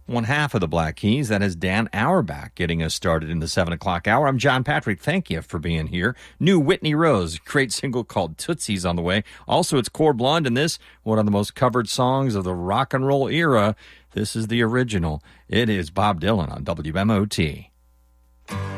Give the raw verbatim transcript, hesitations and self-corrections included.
one half of the Black Keys. That is Dan Auerbach getting us started in the seven o'clock hour. I'm John Patrick. Thank you for being here. New Whitney Rose, great single called Tootsie's on the way. Also, it's Core Blonde, and this, one of the most covered songs of the rock and roll era. This is the original. It is Bob Dylan on W M O T.